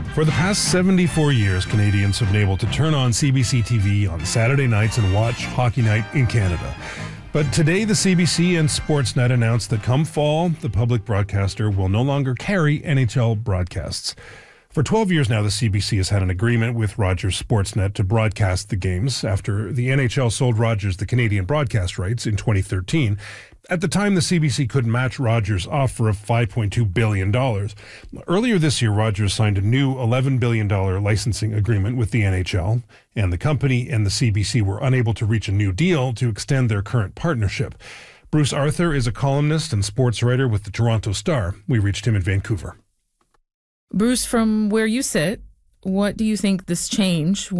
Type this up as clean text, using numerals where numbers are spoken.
For the past 74 years, Canadians have been able to turn on CBC TV on Saturday nights and watch Hockey Night in Canada. But today, the CBC and Sportsnet announced that come fall, the public broadcaster will no longer carry NHL broadcasts. For 12 years now, the CBC has had an agreement with Rogers Sportsnet to broadcast the games after the NHL sold Rogers the Canadian broadcast rights in 2013. At the time, the CBC couldn't match Rogers' offer of $5.2 billion. Earlier this year, Rogers signed a new $11 billion licensing agreement with the NHL, and the company and the CBC were unable to reach a new deal to extend their current partnership. Bruce Arthur is a columnist and sports writer with the Toronto Star. We reached him in Vancouver. Bruce, from where you sit, what do you think this change